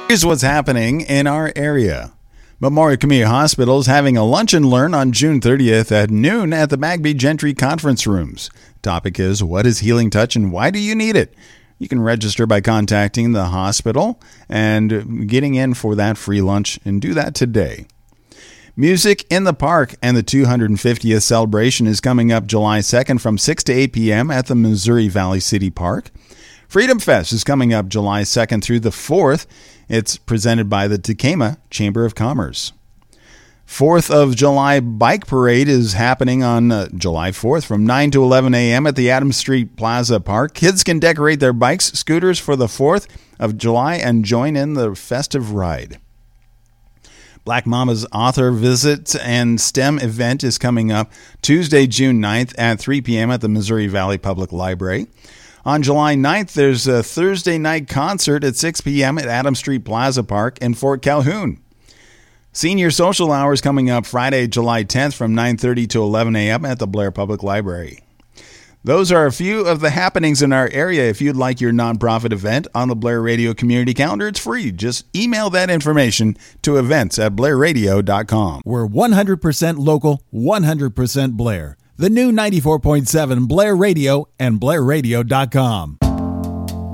Here's what's happening in our area. Memorial Community Hospital is having a lunch and learn on June 30th at noon at the Bagby Gentry Conference Rooms. Topic is, what is Healing Touch and why do you need it? You can register by contacting the hospital and getting in for that free lunch, and do that today. Music in the Park and the 250th celebration is coming up July 2nd from 6 to 8 p.m. at the Missouri Valley City Park. Freedom Fest is coming up July 2nd through the 4th. It's presented by the Tekamah Chamber of Commerce. 4th of July Bike Parade is happening on July 4th from 9 to 11 a.m. at the Adams Street Plaza Park. Kids can decorate their bikes, scooters for the 4th of July and join in the festive ride. Black Mama's Author Visit and STEM event is coming up Tuesday, June 9th at 3 p.m. at the Missouri Valley Public Library. On July 9th, there's a Thursday night concert at 6 p.m. at Adams Street Plaza Park in Fort Calhoun. Senior Social Hours coming up Friday, July 10th from 9:30 to 11 a.m. at the Blair Public Library. Those are a few of the happenings in our area. If you'd like your nonprofit event on the Blair Radio Community Calendar, it's free. Just email that information to events@blairradio.com. We're 100% local, 100% Blair. The new 94.7 Blair Radio and blairradio.com.